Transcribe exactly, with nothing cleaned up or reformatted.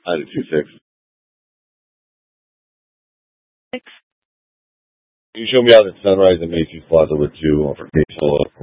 I did two six. Six. You show me out at Sunrise and Macy's Plaza with two for case solo.